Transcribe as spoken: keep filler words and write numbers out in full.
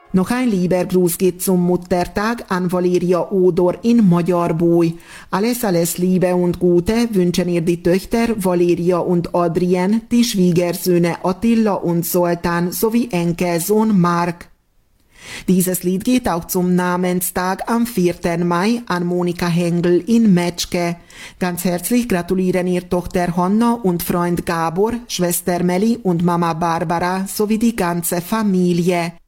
Noch ein lieber Gruß geht zum Muttertag an Valeria Odor in Magyarbój. Alles, alles Liebe und Gute wünschen ihr die Töchter Valeria und Adrien, die Schwiegersöhne Attila und Zoltán sowie Enkelsohn Mark. Dieses Lied geht auch zum Namenstag am vierten Mai an Monika Hengel in Metzke. Ganz herzlich gratulieren ihr Tochter Hanna und Freund Gabor, Schwester Meli und Mama Barbara sowie die ganze Familie.